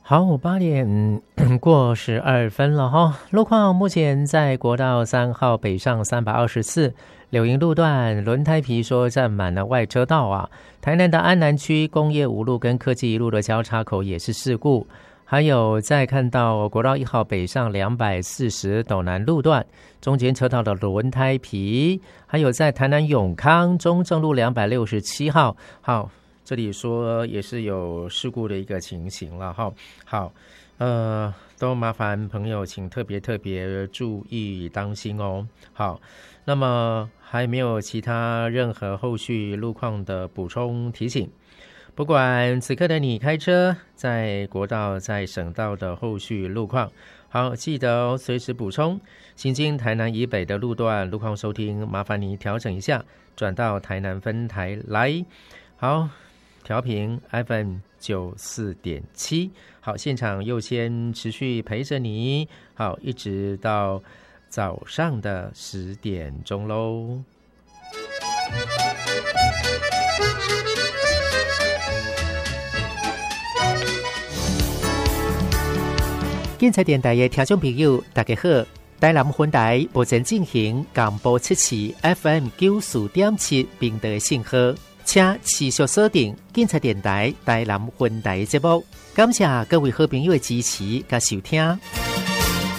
好，8点过12分了哈。路况目前在国道3号北上324柳营路段轮胎皮说占满了外车道啊。台南的安南区工业五路跟科技一路的交叉口也是事故。还有再看到国道1号北上240斗南路段中间车道的轮胎皮，还有在台南永康中正路267号，好，这里说也是有事故的一个情形了哈。好，都麻烦朋友请特别注意当心哦。好，那么还没有其他任何后续路况的补充提醒。不管此刻的你开车在国道在省道的后续路况，好，记得哦，随时补充。行经台南以北的路段路况收听，麻烦你调整一下，转到台南分台来。好，调频 FM 94.7。好，现场又先持续陪着你，好，一直到早上的10点钟喽。建材电台的听众朋友大家好，台南分台目前进行广播7期 FM 94.7频道的信号，请持续锁定建材电台台南分台的节目，感谢各位好朋友的支持和收听。